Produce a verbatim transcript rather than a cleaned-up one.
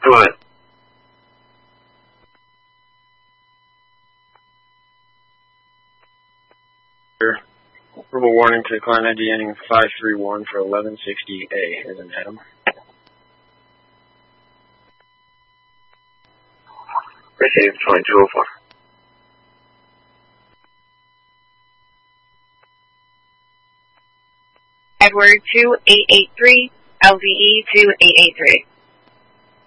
Go ahead. Verbal warning to client I D ending five three one for eleven sixty A as an Adam. Received twenty-two oh four. Edward two eight eight three, L V E two eight eight three.